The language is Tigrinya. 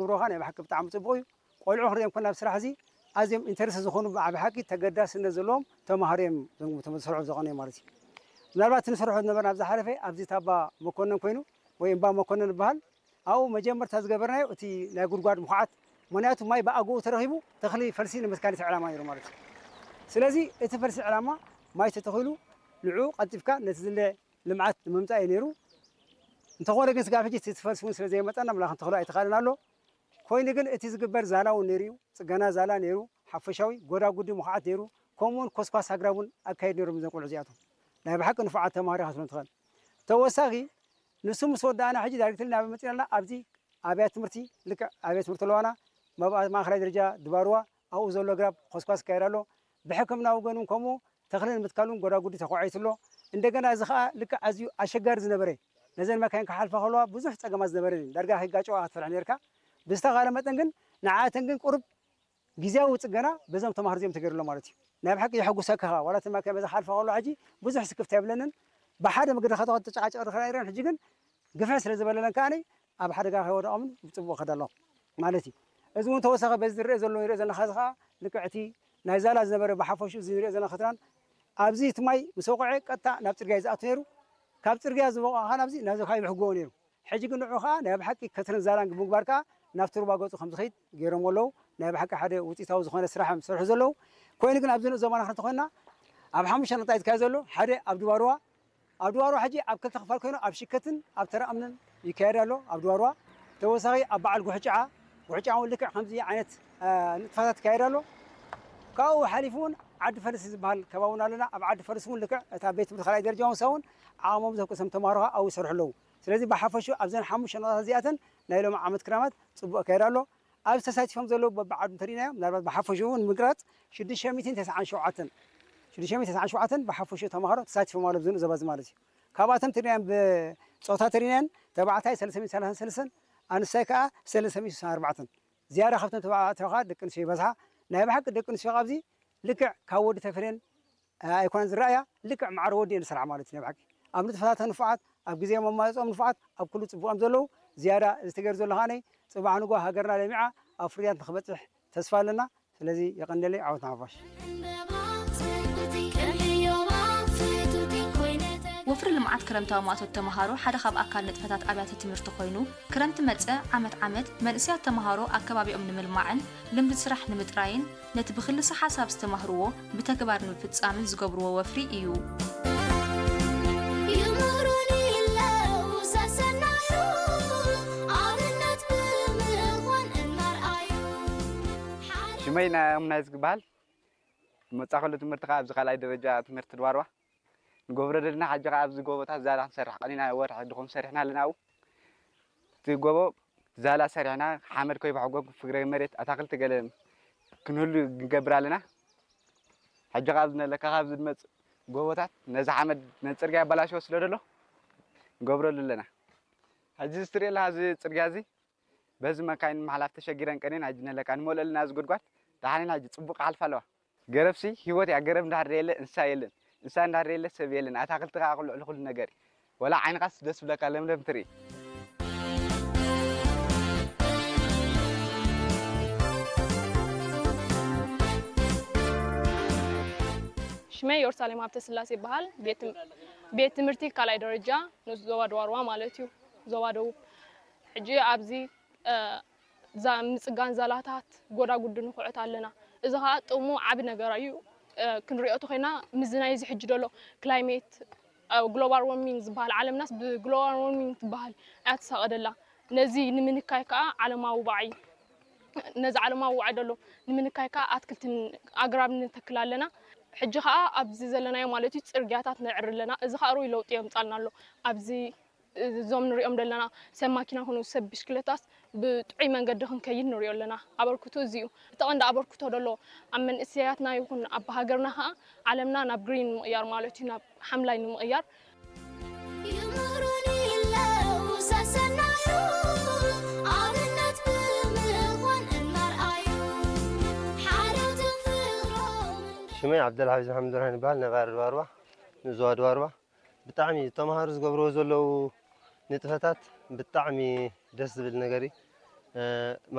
ዝገብሮ خان بحق بتاع مصبوي قلعو خريم كنا بصراحه زي ازيم انترس زخونو بحقي تقداسنه زلوم تمهاريم تمسرعو زغني مالتي ምናልባት ንሰርሖ ነበርና ኣብዛ ሓለፈ ኣብዚ ታባ መኮነን ኮይኑ ወይ እምባ መኮነን ይበሃል ኣው መጀመርታ ዝገበርናዮ እቲ ናይ ጉድጓድ ምኹዓት ምክንያቱ ማይ ብኣግኡ ተረኺቡ ተኽሊ ፈልሲ ንምትካል ዕላማ ነይሩ ማለት እዩ ስለዚ እቲ ፈልሲ ዕላማ ማይ ተተኺሉ ንዑ ቀጥፍካ ነቲ ዝለ ልምዓት ንምምፃእ ነይሩ እንተኾነ ግን ስጋብ ሕጂ እቲ ፈልሲ እውን ስለዘይመፀና ምላኽ ተኽሉ ኣይተኻልን ኣሎ ኮይኑ ግን እቲ ዝግበር ዛላው ነይሩ ፅገና ዛላ ነይሩ ሓፈሻዊ ጎዳጉዲ ምኹዓት ነይሩ ከምኡውን ኮስኳስ ኣግራቡን ኣካይድ ነይሩ ዘንቆልዑ እዚኣቶም ናይ ብሓቂ ንፉዓት ተማሃሪ ክትኮን ትኽእል ተወሳኺ ንሱ ምስ ወዳእና ሕጂ ዳይሬክተር ናብ መፂና ኣብዚ ኣብያት ትምህርቲ ልክዕ ኣብያት ትምህርቲ ኣለዋና ማእኸላይ ደረጃ ድባርዋ ኣብኡ ዘሎ ግራብ ኮስኳስ ካይድ ኣሎ ብሕክምናዊ ገኑን ከምኡ ተኽሊ ንምትካሉን ጎዳጉዲ ተኳዒትሎ እንደገና እዚ ከዓ ልክዕ ኣዝዩ ኣሸጋሪ ዝነበረ ነዘን መካይን ክሓልፋ ከለዋ ብዙሕ ፀገማት ዝነበረ ዳርጋ ከይጋጨዋ ክትፈልሕ ነርካ ብዝተኻለ መጠን ግን ንዓተን ግን ቁርብ ጊዜያዊ ፅገና በዞም ተማሃሮ እዚኦም ተገይሩሎ ማለት እዩ ናይ ብሓቂ የሐጉሰካ ዋላ ተማከ በዛ ሓልፋ ከለዋ ሕጂ ብዙሕ ስክፍታ የብለንን ብሓደ መገዲ ከተኸት ተጨቃጨቕ ንኽእል ሕጂ ግን ግፍዕ ስለ ዝበለለን ከዓኒ ኣብ ሓደጋ ከይወድቖምን ብፅቡቅ ከዳ ኣለኹ ማለት እዩ እዚ እውን ተወሳኺ በዚ ዝርአ ዘሎ ይርአ ዘለና ኸዚ ከዓ ልክዕ እቲ ናይ ዛላ ዝነበረ ብሓፈሹ እዚ ንሪኦ ዘለና ኸትራን ኣብዚ እቲ ማይ ምስ ወቕዐ ቀጥታ ናብ ፅርግያ እዩ ዝኣቱ ነይሩ ካብ ፅርግያ ዝበቕዐ ከዓ ናብዚ ናብዚ ካይብ ሕግዎ ነይሩ ሕጂ ግን ንዑ ከዓ ናይ ብሓቂ ከትርን ዛላን ብምግባር ከዓ ናብቲ ሩባ ገፁ ከም ዝኸይድ ገይሮም ኣለዉ ናይ ብሓቂ ሓደ ውፅኢታዊ ዝኾነ ስራሕ ዝሰርሑ ዘለዉ ኮይኑ ግን ኣብዚ ንእ ዘማና ክንተኾይና ኣብ ሓሙሽተ ነጥቢ ይትካየድ ዘሎ ሓደ ኣብ ድባርዋ ሕጂ ኣብ ክልተ ክፋል ኮይኑ ኣብ ሽከትን ኣብ ተረኣምንን ይካየድ ኣሎ ኣብ ድባርዋ ተወሳኺ ኣብ በዓል ጉሕጭዓ እውን ልክዕ ከምዚ ዓይነት ንጥፈታት ይካየድ ኣሎ ካብኡ ሓሊፉ እውን ዓዲ ፈልሲ ዝበሃል ከባቢ እውን ኣለና ኣብ ዓዲ ፈልሲ እውን ልክዕ እታ ቤት ትምህርቲ ካልኣይ ደረጃ ወንሳውን ዓቕሞም ዘብቅሰም ተምሃሮ ከዓ ኣብኡ ይሰርሑ ኣለዉ ስለዚ ብሓፈሹ ኣብዘን ሓሙሽተ ነጥብታት እዚኣተን ናይ ሎሚ ዓመት ክራማት ፅቡቅ ይካየድ ኣሎ ኣብ ተሳቲፎም ዘለዉ በብዓዱ እንተሪእናዮም ምናልባት ብሓፈሹ እውን ምግራፅ 697 ብሓፈሹ ተምሃሮ ተሳቲፎም ኣሎ ብዝንኡ ዘባዚ ማለት እዩ ካብኣቶም ትሪእናዮም ብፆታ ትሪእናየን ተባዕታይ 333 ኣንስታይ ከዓ 364 ዝያዳ ካብቶም ተባዕትዮ ከዓ ደቂ ኣንስትዮ ይበዝሓ ናይ ብሓቂ ደቂ ኣንስትዮ ኣብዚ ልክዕ ካብ ወዲ ተፈርየን ኣይኮነን ዝረኣያ ልክዕ ማዕረ ወዲ እየን ዝሰርዓ ማለት እዩ ናይ ብሓቂ ኣብ ንጥፈታት ንፉዓት ኣብ ግዜ መማየፆም ንፉዓት ኣብ ኩሉ ፅቡቆም ዘለዉ ዝያዳ እዚ ተገይሩ ዘሎ ከዓ ፅባሕ ንጓ ሃገርና ለሚዓ ኣብ ፍርያት ንክበፅሕ ተስፋ ኣለና ስለዚ የቀንደለይ ዓወት ሓፋሽ ወፍሪ ልምዓት ክረምታዊ ማእቶት ተምሃሮ ሓደ ካብ ኣካል ንጥፈታት ኣብያተ ትምህርቲ ኮይኑ ክረምቲ መፅእ ዓመት መንእስያት ተምሃሮ ኣከባቢኦም ንምልማዕን ልምዲ ስራሕ ንምጥራይን ነቲ ብክልሲ ሓሳብ ዝተማህርዎ ብተግባር ንምፍፃምን ዝገብርዎ ወፍሪ እዩ ሽመይና እምናይ ዝግባል መጻኸሉ ትምህርቲ ካብ ዝኻላይ ደረጃ ትምህርቲ ድባርዋ ንጎብረ ደልና ሓጂ ካብ ኣብዚ ጎቦታት ዛላ ክንሰርሕ ቀኒና ወርሒ ድኹም ሰሪሕና ኣለና ኣብኡ እቲ ጎቦ ዛላ ሰሪሕና ሓመድ ከይባሕጎግ ፍግረ መሬት ኣታክልቲ ገለ ክንህሉ ንገብር ኣለና ሓጂ ካብ ዝነለካ ካብ ዝመፅእ ጎቦታት ነዚ ሓመድ ነፅርግያ በላሽዎ ስለ ደሎ ንገብረሉ ኣለና ሕጂ ዝትሪኦ ኣለካ እዚ ፅርግያ እዚ በዚ መካይን መሓላፍ ተሸጊረን ቀኒን ሕጂ ነለካ ንመልአልና ዝጉድጓድ ዳሓኒና ሕጂ ፅቡቅ ሓልፋ ኣለዋ ገረብሲ ሂወት እያ ገረብ እንዳሃር የለ እንስሳ የለን እንስሳ እንዳሃር የለ ሰብ የለን ኣታክልቲ ከዓ ክልዕሉ ኩሉ ነገር ወላ ዓይንኻስ ደስ ብለካ ለምለም ትርኢ ሽመይ ኢየሩሳሌም ሃብተ ስላሴ ይበሃል ቤት ትምህርቲ ካልኣይ ደረጃ ዞባ ድባርዋ ማለት እዩ ዞባ ደቡብ ሕጂ ኣብዚ ምፅጋን ዛላታት ጎዳጉዲ ንኩዕት ኣለና እዚ ከዓ ጥቕሙ ዓቢ ነገር እዩ ክንሪኦ ተኾይና ምዝናይ ዝሕጂ ደሎ ክላይሜት ግሎባል ዋርሚንግ ዝበሃል ዓለምናስ ብግሎባል ዋርሚንግ ትበሃል እያ ተሳቐደላ ነዚ ንምንካይ ከዓ ዓለማዊ ዋዕይ ነዚ ዓለማዊ ዋዕይ ደሎ ንምንካይ ከዓ ኣትክልትን ኣግራብ ንተክል ኣለና ሕጂ ከዓ ኣብዚ ዘለናዮ ማለት እዩ ፅርግያታት ንዕሪ ኣለና እዚ ከዓ ሩይ ለውጢ የምፃልና ኣሎ ኣብዚ እዞም ንሪኦም ዘለና ሰብ ማኪና ሆኑ ሰብ ብሽክለታስ ብጥዑይ መንገዲ ክንከይድ ንሪኦ ኣለና ኣበርክቶ እዚ እዩ እቲ ቀንዲ ኣበርክቶ ደሎ ኣብ መንእሰያትና ይኹን ኣብ ሃገርና ከዓ ዓለምና ናብ ግሪን ንምቕያር ማለት እዩ ናብ ሓምላይ ንምቕያር ሽመይ ዓብደልሓፊዝ መሓመድ ብርሃን ይበሃል ነባር ድባርዋ ንዞባ ድባርዋ ብጣዕሚ ተምሃሮ ዝገብርዎ ዘለዉ ንጥፈታት ብጣዕሚ ደስ ዝብል ነገር እዩ